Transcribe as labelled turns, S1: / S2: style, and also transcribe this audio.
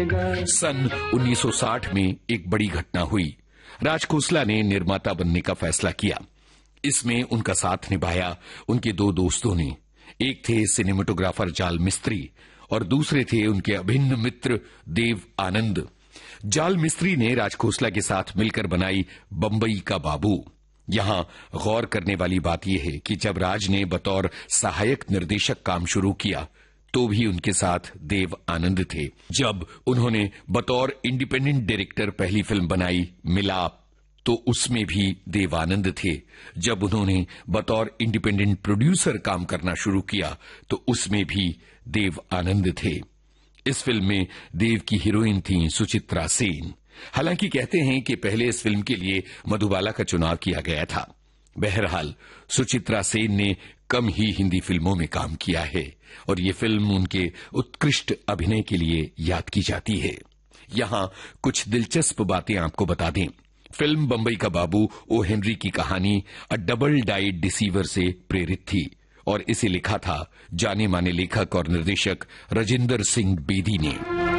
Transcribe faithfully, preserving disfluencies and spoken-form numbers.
S1: बनेगा।
S2: सन उन्नीस सौ साठ में एक बड़ी घटना हुई। राज खोसला ने निर्माता बनने का फैसला किया। इसमें उनका साथ निभाया उनके दो दोस्तों ने। एक थे सिनेमेटोग्राफर जाल मिस्त्री और दूसरे थे उनके अभिन्न मित्र देव आनंद। जाल मिस्त्री ने राज खोसला के साथ मिलकर बनाई बंबई का बाबू। यहां गौर करने वाली बात यह है कि जब राज ने बतौर सहायक निर्देशक काम शुरू किया तो भी उनके साथ देव आनंद थे। जब उन्होंने बतौर इंडिपेंडेंट डायरेक्टर पहली फिल्म बनाई मिलाप तो उसमें भी देव आनंद थे। जब उन्होंने बतौर इंडिपेंडेंट प्रोड्यूसर काम करना शुरू किया तो उसमें भी देव आनंद थे। इस फिल्म में देव की हीरोइन थी सुचित्रा सेन। हालांकि कहते हैं कि पहले इस फिल्म के लिए मधुबाला का चुनाव किया गया था। बहरहाल सुचित्रा सेन ने कम ही हिंदी फिल्मों में काम किया है और ये फिल्म उनके उत्कृष्ट अभिनय के लिए याद की जाती है। यहां कुछ दिलचस्प बातें आपको बता दें। फिल्म बंबई का बाबू ओ हेनरी की कहानी अ डबल डाइड डिसीवर से प्रेरित थी और इसे लिखा था जाने माने लेखक और निर्देशक राजेंद्र सिंह बेदी ने।